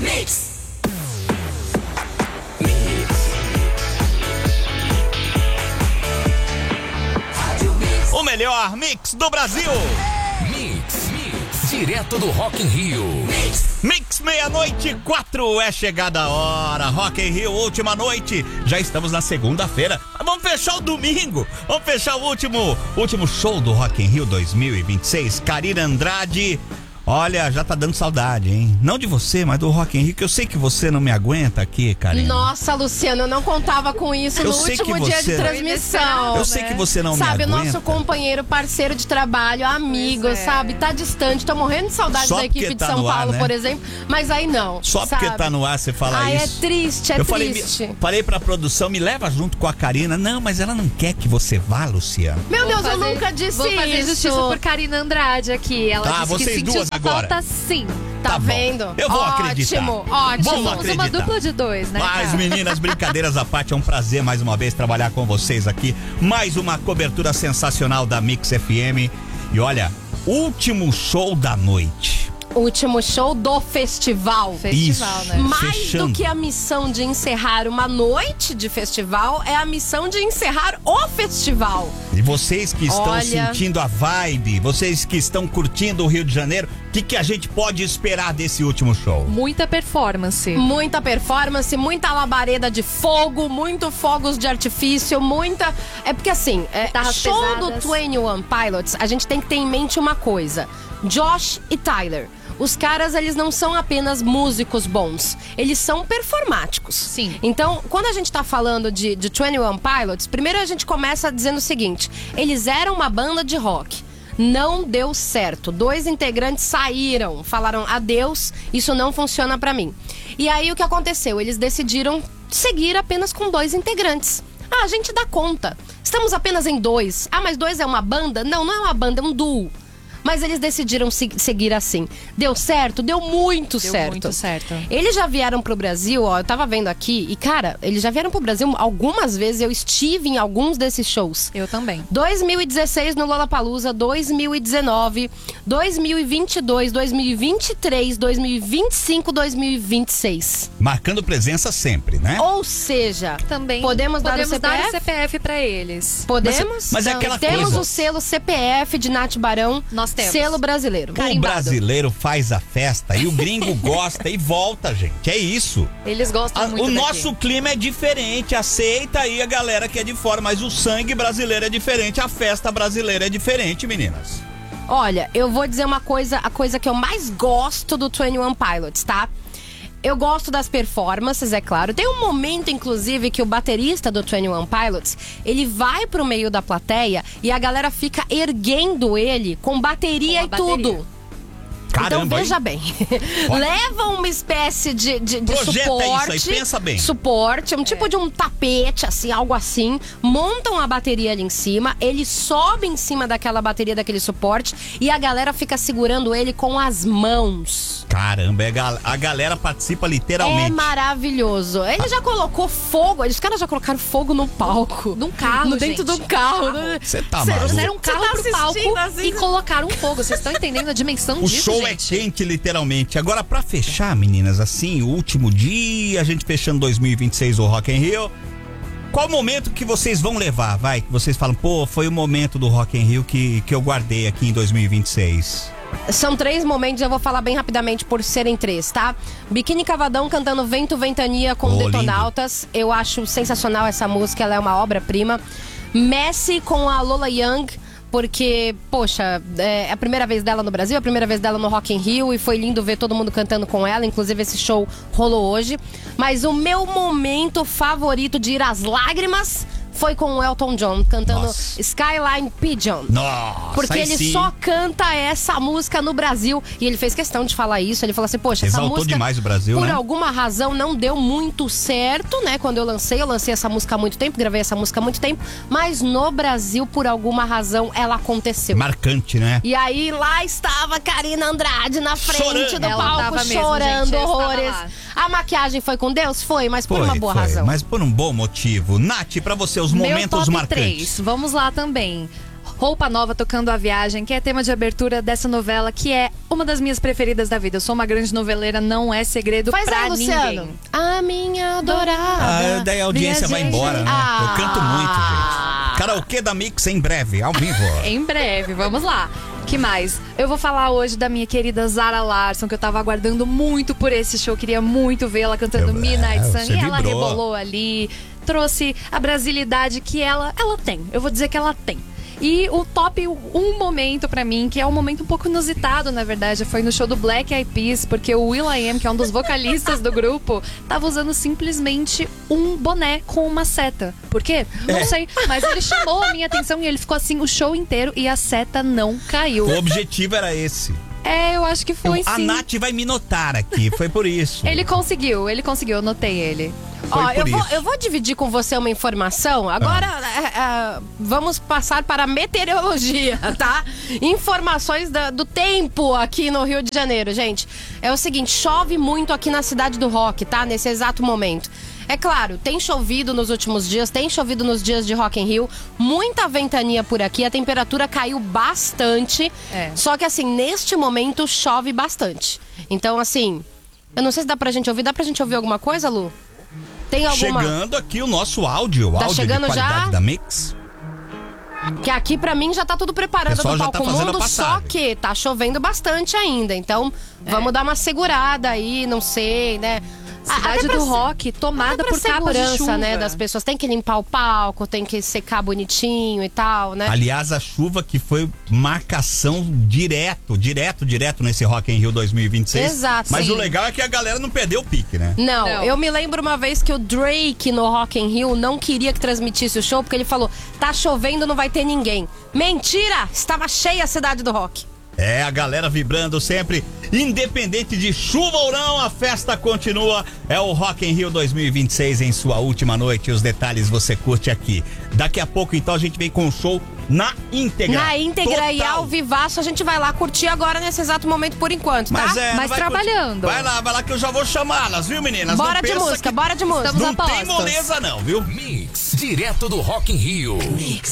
Mix. O melhor mix do Brasil. Mix, direto do Rock in Rio. Mix 00:04, é chegada a hora. Rock in Rio, última noite. Já estamos na segunda-feira. Vamos fechar o domingo. Vamos fechar o último show do Rock in Rio 2026. Karina Andrade. Olha, já tá dando saudade, hein? Não de você, mas do Rock in Rio, que eu sei que você não me aguenta aqui, Karina. Nossa, Luciano, eu não contava com isso no último dia de transmissão. Eu sei que você não me aguenta. Sabe, o nosso companheiro, parceiro de trabalho, amigo, sabe? Tá distante, tô morrendo de saudade da equipe de São Paulo, né? Por exemplo. Mas aí não. Só porque tá no ar, você fala isso. É triste, é triste. Falei pra produção, me leva junto com a Karina. Não, mas ela não quer que você vá, Luciano. Meu Deus, eu nunca disse isso. Vou fazer justiça por Karina Andrade aqui. Ela disse que vocês sentiu duas agora. Falta sim. Tá vendo? Eu vou acreditar. Ótimo. Somos uma dupla de dois, né? Mas, meninas, brincadeiras à parte, é um prazer mais uma vez trabalhar com vocês aqui. Mais uma cobertura sensacional da Mix FM. E olha, último show da noite. Último show do festival. Festival, né? Mais do que a missão de encerrar uma noite de festival, é a missão de encerrar o festival. E vocês que estão sentindo a vibe, vocês que estão curtindo o Rio de Janeiro, o que a gente pode esperar desse último show? Muita performance. Muita performance, muita labareda de fogo, muito fogos de artifício, muita... É porque assim, show pesadas. do 21 Pilots, a gente tem que ter em mente uma coisa. Josh e Tyler. Os caras, eles não são apenas músicos bons, eles são performáticos. Sim. Então, quando a gente tá falando de 21 Pilots, primeiro a gente começa dizendo o seguinte: eles eram uma banda de rock. Não deu certo. 2 integrantes saíram, falaram adeus, isso não funciona pra mim. E aí o que aconteceu? Eles decidiram seguir apenas com 2 integrantes. A gente dá conta. Estamos apenas em 2. Mas 2 é uma banda? Não, não é uma banda, é um duo. Mas eles decidiram seguir assim. Deu certo? Deu muito certo. Deu muito certo. Eles já vieram pro Brasil, eu tava vendo aqui, e cara, eles já vieram pro Brasil algumas vezes, eu estive em alguns desses shows. Eu também. 2016 no Lollapalooza, 2019, 2022, 2023, 2025, 2026. Marcando presença sempre, né? Ou seja, também podemos dar o CPF pra eles. Podemos? Mas é aquela Temos coisa. o selo CPF de Nath Barão. Nós temos. Selo brasileiro. O brasileiro faz a festa e o gringo gosta e volta, gente. É isso. Eles gostam muito O daqui. nosso clima é diferente. Aceita aí a galera que é de fora, mas o sangue brasileiro é diferente. A festa brasileira é diferente, meninas. Olha, eu vou dizer uma coisa, a coisa que eu mais gosto do 21 Pilots, tá? Eu gosto das performances, é claro. Tem um momento, inclusive, que o baterista do 21 Pilots, ele vai pro meio da plateia e a galera fica erguendo ele com bateria e tudo. Caramba, então veja bem, leva uma espécie de suporte. Isso aí, pensa bem. Suporte, um tipo de um tapete, assim, algo assim. Montam a bateria ali em cima, ele sobe em cima daquela bateria, daquele suporte, e a galera fica segurando ele com as mãos. Caramba, a galera participa literalmente. É maravilhoso. Ele já colocou fogo, os caras já colocaram fogo no palco. Num carro, dentro do carro. Você tá maluco? Trouxeram um carro pro palco assim, e colocaram fogo. Vocês estão entendendo a dimensão O disso, show gente? é quente, literalmente. Agora, pra fechar, meninas, assim, o último dia, a gente fechando 2026 o Rock in Rio. Qual momento que vocês vão levar, vai? Que vocês falam, pô, foi o momento do Rock in Rio que eu guardei aqui em 2026. São 3 momentos, eu vou falar bem rapidamente por serem 3, tá? Biquíni Cavadão cantando Vento Ventania com Detonautas. Eu acho sensacional essa música, ela é uma obra-prima. Messi com a Lola Young, porque, poxa, é a primeira vez dela no Brasil, a primeira vez dela no Rock in Rio, e foi lindo ver todo mundo cantando com ela, inclusive esse show rolou hoje. Mas o meu momento favorito de ir às lágrimas foi com o Elton John, cantando Skyline Pigeon. Nossa, porque ele só canta essa música no Brasil. E ele fez questão de falar isso. Ele falou assim, poxa, essa música, demais o Brasil, por né? alguma razão, não deu muito certo, né? Quando eu lancei essa música há muito tempo, gravei essa música há muito tempo. Mas no Brasil, por alguma razão, ela aconteceu. Marcante, né? E aí, lá estava Karina Andrade na frente do Ela palco, tava mesmo, chorando gente, eu horrores. estava lá. A maquiagem foi com Deus? Foi, mas por uma boa razão. Mas por um bom motivo. Nath, pra você, os momentos Meu top marcantes. 3. Vamos lá também. Roupa Nova tocando A Viagem, que é tema de abertura dessa novela, que é uma das minhas preferidas da vida. Eu sou uma grande noveleira, não é segredo Faz pra aí, Luciano. ninguém. A minha adorada. Daí a audiência vai embora, né? Eu canto muito, gente. Karaokê da Mix em breve, ao vivo. Em breve, vamos lá. Que mais? Eu vou falar hoje da minha querida Zara Larsson, que eu tava aguardando muito por esse show. Queria muito vê-la cantando Midnight Sun. você E ela vibrou. rebolou ali, trouxe a brasilidade que ela tem. Eu vou dizer que ela tem. E o top, um momento pra mim, que é um momento um pouco inusitado, na verdade, foi no show do Black Eyed Peas, porque o will.i.am, que é um dos vocalistas do grupo, tava usando simplesmente um boné com uma seta. Por quê? Não sei, mas ele chamou a minha atenção e ele ficou assim o show inteiro e a seta não caiu. O objetivo era esse. Eu acho que foi A sim. Nath vai me notar aqui, foi por isso. Ele conseguiu, eu notei ele. Foi Ó, por isso. eu vou dividir com você uma informação. Agora, vamos passar para a meteorologia, tá? Informações do tempo aqui no Rio de Janeiro, gente. É o seguinte, chove muito aqui na cidade do Rock, tá? Nesse exato momento. É claro, tem chovido nos últimos dias, tem chovido nos dias de Rock in Rio, muita ventania por aqui, a temperatura caiu bastante. Só que assim, neste momento chove bastante. Então assim, eu não sei se dá pra gente ouvir alguma coisa, Lu? Tem alguma? Chegando aqui o nosso áudio, Tá áudio chegando de qualidade já? da Mix. Que aqui pra mim já tá tudo preparado O pessoal do já Palco tá fazendo Mundo, a só passagem. que tá chovendo bastante ainda. Então, vamos dar uma segurada aí, não sei, né? Cidade do Rock tomada até pra por capas de segurança, chuva. né, das pessoas. Tem que limpar o palco, tem que secar bonitinho e tal, né? Aliás, a chuva que foi marcação direto nesse Rock in Rio 2026. Exato, Mas sim. o legal é que a galera não perdeu o pique, né? Não, Não. eu me lembro uma vez que o Drake no Rock in Rio não queria que transmitisse o show, porque ele falou, tá chovendo, não vai ter ninguém. Mentira! Estava cheia a cidade do rock. É, a galera vibrando sempre, independente de chuva ou não, a festa continua. É o Rock in Rio 2026 em sua última noite. Os detalhes você curte aqui. Daqui a pouco, então, a gente vem com o show na íntegra. Na íntegra e Total. ao vivaço, a gente vai lá curtir agora nesse exato momento por enquanto, tá? Mas Mas não vai trabalhando. curtir. Vai lá que eu já vou chamá-las, viu, meninas? Bora Não de pensa música, que bora de música. Estamos Não apostos. tem moleza não, viu? Mix, direto do Rock in Rio. Mix.